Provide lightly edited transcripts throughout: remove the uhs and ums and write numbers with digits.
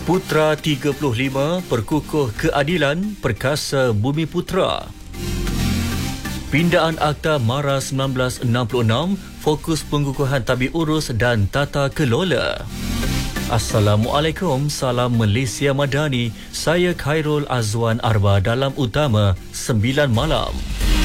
Putra 35 perkukuh keadilan perkasa Bumi Putra. Pindaan Akta MARA 1966, fokus pengukuhan tabik urus dan tata kelola. Assalamualaikum, salam Malaysia Madani. Saya Khairul Azwan Arba dalam Utama 9 malam.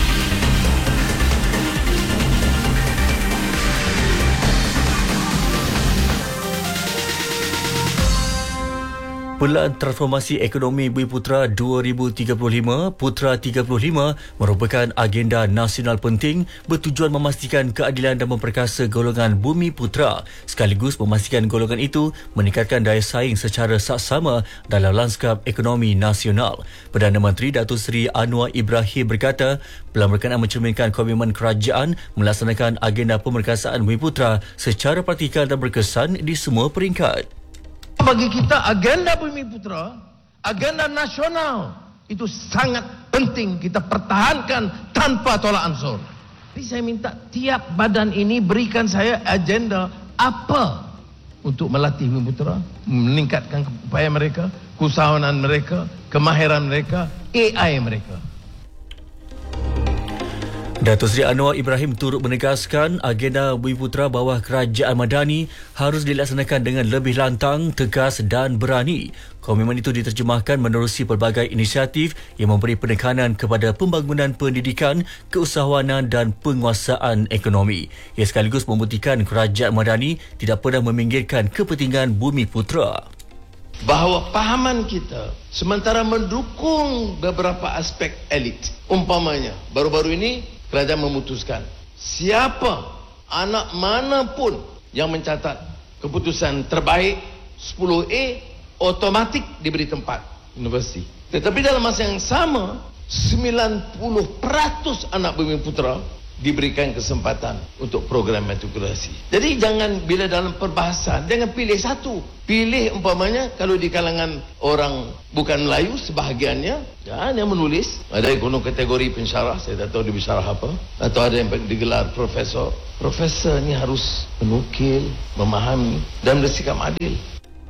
Pelan Transformasi Ekonomi Bumi Putra 2035, Putra 35 merupakan agenda nasional penting bertujuan memastikan keadilan dan memperkasa golongan Bumi Putra, sekaligus memastikan golongan itu meningkatkan daya saing secara saksama dalam lanskap ekonomi nasional. Perdana Menteri Datuk Seri Anwar Ibrahim berkata, pelan berkenaan mencerminkan komitmen kerajaan melaksanakan agenda pemerkasaan Bumi Putra secara praktikal dan berkesan di semua peringkat. Bagi kita agenda Bumi Putra, agenda nasional itu sangat penting kita pertahankan tanpa tolak ansur. Jadi saya minta tiap badan ini berikan saya agenda apa untuk melatih Bumi Putra, meningkatkan upaya mereka, keusahawanan mereka, kemahiran mereka, AI mereka. Datuk Seri Anwar Ibrahim turut menegaskan agenda Bumi Putra bawah Kerajaan Madani harus dilaksanakan dengan lebih lantang, tegas dan berani. Komitmen itu diterjemahkan menerusi pelbagai inisiatif yang memberi penekanan kepada pembangunan pendidikan, keusahawanan dan penguasaan ekonomi. Ia sekaligus membuktikan Kerajaan Madani tidak pernah meminggirkan kepentingan Bumi Putra. Bahawa pahaman kita sementara mendukung beberapa aspek elit. Umpamanya, baru-baru ini kerajaan memutuskan siapa anak mana pun yang mencatat keputusan terbaik 10A automatik diberi tempat universiti. Tetapi dalam masa yang sama 90% anak Bumi Putra diberikan kesempatan untuk program matrikulasi. Jadi jangan bila dalam perbahasan jangan pilih satu. Pilih umpamanya kalau di kalangan orang bukan Melayu sebahagiannya yang menulis, ada ekonom kategori pensyarah, saya tak tahu dia bersyarah apa, atau ada yang digelar profesor. Profesor ni harus menukil, memahami dan bersikap adil.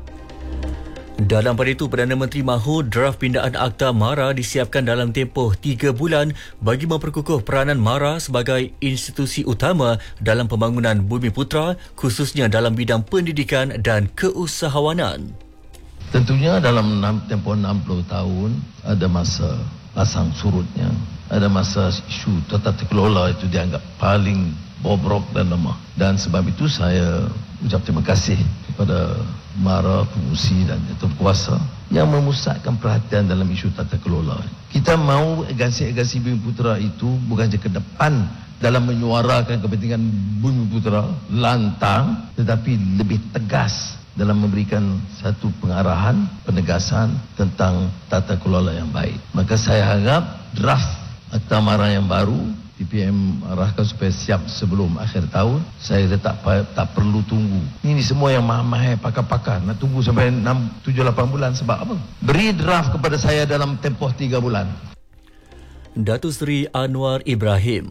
Dalam pada itu, Perdana Menteri mahu draft pindaan Akta MARA disiapkan dalam tempoh 3 bulan bagi memperkukuh peranan MARA sebagai institusi utama dalam pembangunan Bumi Putra, khususnya dalam bidang pendidikan dan keusahawanan. Tentunya dalam tempoh 60 tahun ada masa pasang surutnya, ada masa isu tata kelola itu dianggap paling bobrok dan lemah. Dan sebab itu saya ucap terima kasih kepada MARA, pengurusi dan jatuh kuasa yang memusatkan perhatian dalam isu tata kelola. Kita mahu agensi-agensi Bumi Putra itu bukan saja ke depan dalam menyuarakan kepentingan Bumi Putra lantang, tetapi lebih tegas dalam memberikan satu pengarahan, penegasan tentang tata kelola yang baik. Maka saya harap draft Akta MARA yang baru TPM arahkan supaya siap sebelum akhir tahun. Saya tak perlu tunggu. Ini semua yang mahal-mahal pakar-pakar nak tunggu sampai 6, 7, 8 bulan sebab apa? Beri draft kepada saya dalam tempoh 3 bulan. Datuk Seri Anwar Ibrahim.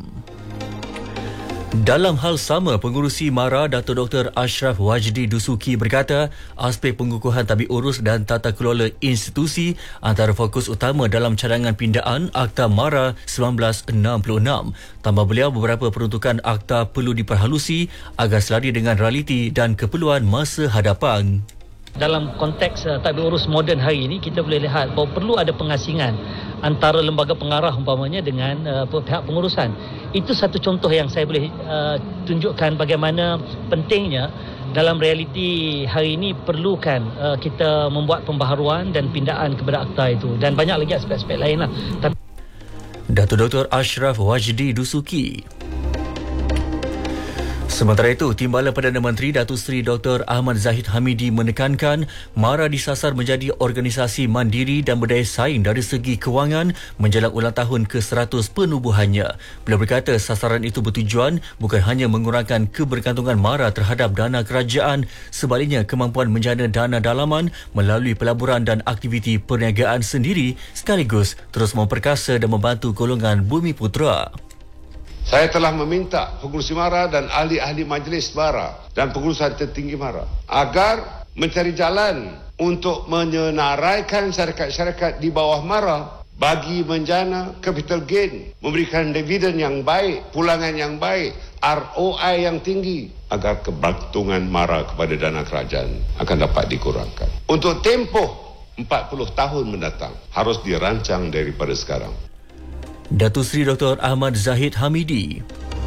Dalam hal sama, Pengurusi MARA Datuk Dr. Ashraf Wajdi Dusuki berkata, aspek pengukuhan tabik urus dan tata kelola institusi antara fokus utama dalam cadangan pindaan Akta MARA 1966. Tambah beliau, beberapa peruntukan akta perlu diperhalusi agar selari dengan realiti dan keperluan masa hadapan. Dalam konteks tabik urus moden hari ini, kita boleh lihat bahawa perlu ada pengasingan antara lembaga pengarah umpamanya dengan pihak pengurusan. Itu satu contoh yang saya boleh tunjukkan bagaimana pentingnya dalam realiti hari ini perlukan kita membuat pembaharuan dan pindaan kepada akta itu, dan banyak lagi aspek-aspek lain lah. Datuk Dr. Ashraf Wajdi Dusuki. Sementara itu, Timbalan Perdana Menteri Datuk Seri Dr. Ahmad Zahid Hamidi menekankan MARA disasar menjadi organisasi mandiri dan berdaya saing dari segi kewangan menjelang ulang tahun ke-100 penubuhannya. Beliau berkata sasaran itu bertujuan bukan hanya mengurangkan kebergantungan MARA terhadap dana kerajaan, sebaliknya kemampuan menjana dana dalaman melalui pelaburan dan aktiviti perniagaan sendiri, sekaligus terus memperkasa dan membantu golongan Bumi Putra. Saya telah meminta pengurusi MARA dan ahli-ahli majlis MARA dan pengurusan tertinggi MARA agar mencari jalan untuk menyenaraikan syarikat-syarikat di bawah MARA bagi menjana capital gain, memberikan dividen yang baik, pulangan yang baik, ROI yang tinggi agar kebergantungan MARA kepada dana kerajaan akan dapat dikurangkan. Untuk tempoh 40 tahun mendatang harus dirancang daripada sekarang. Datuk Seri Dr. Ahmad Zahid Hamidi.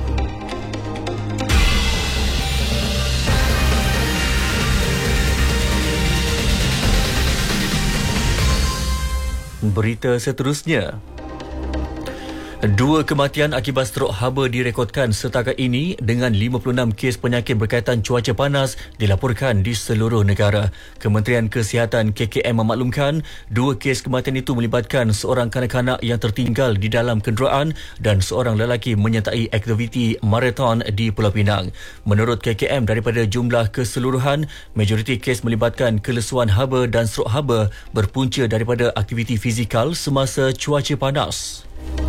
Berita seterusnya. 2 kematian akibat strok haba direkodkan setakat ini dengan 56 kes penyakit berkaitan cuaca panas dilaporkan di seluruh negara. Kementerian Kesihatan KKM memaklumkan 2 kes kematian itu melibatkan seorang kanak-kanak yang tertinggal di dalam kenderaan dan seorang lelaki menyertai aktiviti maraton di Pulau Pinang. Menurut KKM, daripada jumlah keseluruhan, majoriti kes melibatkan kelesuan haba dan strok haba berpunca daripada aktiviti fizikal semasa cuaca panas.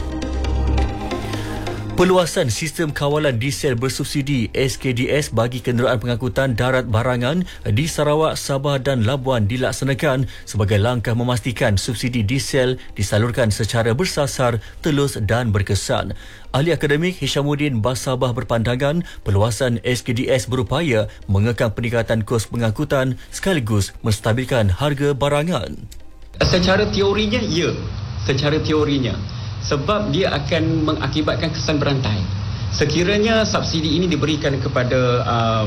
Perluasan sistem kawalan diesel bersubsidi SKDS bagi kenderaan pengangkutan darat barangan di Sarawak, Sabah dan Labuan dilaksanakan sebagai langkah memastikan subsidi diesel disalurkan secara bersasar, telus dan berkesan. Ahli akademik Hishamuddin Basabah berpandangan perluasan SKDS berupaya mengekang peningkatan kos pengangkutan sekaligus menstabilkan harga barangan. Secara teorinya, ya. Secara teorinya. Sebab dia akan mengakibatkan kesan berantai. Sekiranya subsidi ini diberikan kepada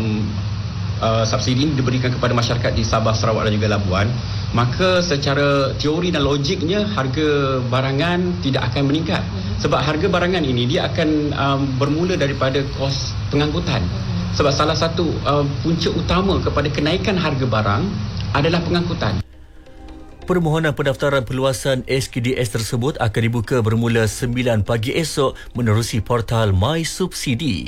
masyarakat di Sabah, Sarawak dan juga Labuan, maka secara teori dan logiknya harga barangan tidak akan meningkat. Sebab harga barangan ini dia akan bermula daripada kos pengangkutan. Sebab salah satu punca utama kepada kenaikan harga barang adalah pengangkutan. Permohonan pendaftaran perluasan SKDS tersebut akan dibuka bermula 9 pagi esok menerusi portal My Subsidi.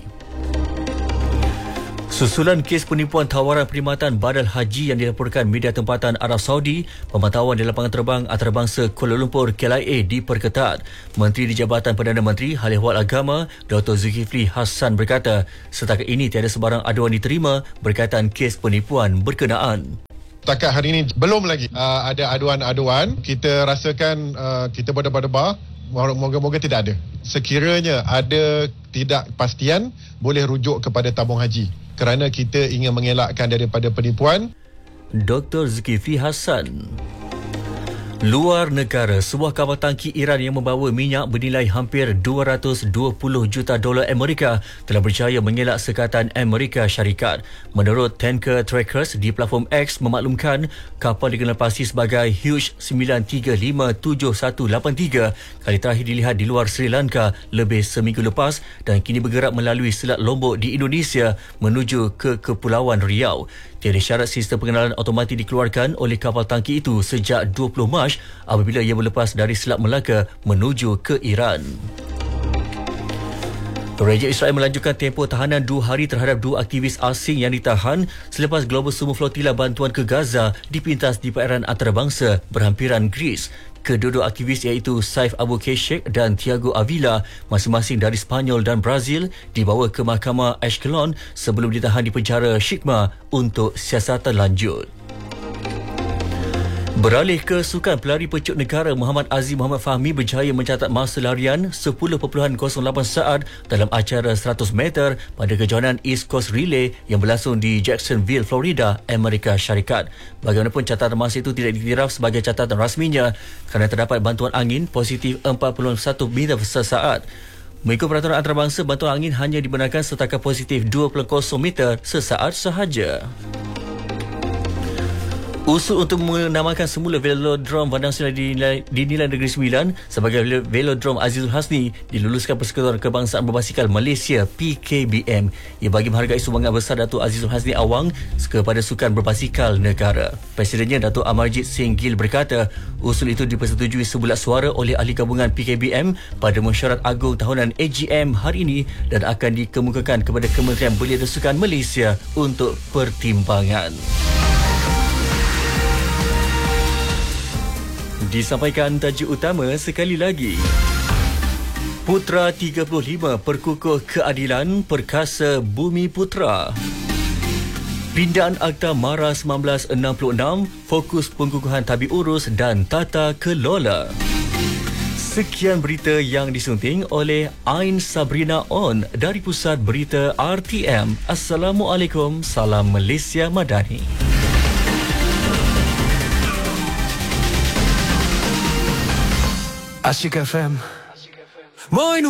Susulan kes penipuan tawaran perkhidmatan badal haji yang dilaporkan media tempatan Arab Saudi, pemantauan di lapangan terbang antarabangsa Kuala Lumpur KLIA diperketat. Menteri di Jabatan Perdana Menteri Hal Ehwal Agama Dr. Zulkifli Hassan berkata, setakat ini tiada sebarang aduan diterima berkaitan kes penipuan berkenaan. Setakat hari ini belum lagi ada aduan-aduan. Kita rasakan kita berdebar-debar, moga-moga tidak ada. Sekiranya ada tidak pastian, boleh rujuk kepada tabung haji kerana kita ingin mengelakkan daripada penipuan. Dr. Zulkifli Hassan. Luar negara, sebuah kapal tangki Iran yang membawa minyak bernilai hampir $220 juta Amerika telah berjaya mengelak sekatan Amerika Syarikat. Menurut Tanker Trackers di platform X memaklumkan, kapal dikenal pasti sebagai Hughes 935183 kali terakhir dilihat di luar Sri Lanka lebih seminggu lepas dan kini bergerak melalui Selat Lombok di Indonesia menuju ke Kepulauan Riau. Tiada syarat sistem pengenalan automatik dikeluarkan oleh kapal tangki itu sejak 20 Mac apabila ia berlepas dari Selat Melaka menuju ke Iran. Raja Israel melanjutkan tempoh tahanan 2 hari terhadap 2 aktivis asing yang ditahan selepas Global Sumo Flotilla bantuan ke Gaza dipintas di perairan antarabangsa berhampiran Greece. Kedua-dua aktivis iaitu Saif Abu Keshek dan Tiago Avila, masing-masing dari Spanyol dan Brazil, dibawa ke Mahkamah Ashkelon sebelum ditahan di penjara Shikma untuk siasatan lanjut. Beralih ke sukan, pelari pecut negara Muhammad Aziz Muhammad Fahmi berjaya mencatat masa larian 10.08 saat dalam acara 100 meter pada kejohanan East Coast Relay yang berlangsung di Jacksonville, Florida, Amerika Syarikat. Bagaimanapun catatan masa itu tidak diiktiraf sebagai catatan rasminya kerana terdapat bantuan angin positif 41 meter sesaat. Mengikut peraturan antarabangsa, bantuan angin hanya dibenarkan setakat positif 20 meter sesaat sahaja. Usul untuk menamakan semula Velodrome Bandar Nasional dinilai Negeri Sembilan sebagai Velodrome Azizul Hasni diluluskan Persekutuan Kebangsaan Berbasikal Malaysia PKBM. Ia bagi menghargai sumbangan besar Datuk Azizul Hasni Awang kepada sukan berbasikal negara. Presidennya Datuk Amarjit Singh Gill berkata, usul itu dipersetujui sebulat suara oleh ahli gabungan PKBM pada mesyuarat agung tahunan AGM hari ini dan akan dikemukakan kepada Kementerian Belia dan Sukan Malaysia untuk pertimbangan. Disampaikan tajuk utama sekali lagi. Putra 35 perkukuh keadilan perkasa Bumi Putra. Pindaan Akta MARA 1966, fokus pengukuhan tabik urus dan tata kelola. Sekian berita yang disunting oleh Ain Sabrina On dari Pusat Berita RTM. Assalamualaikum, salam Malaysia Madani. Asyik FM. Moin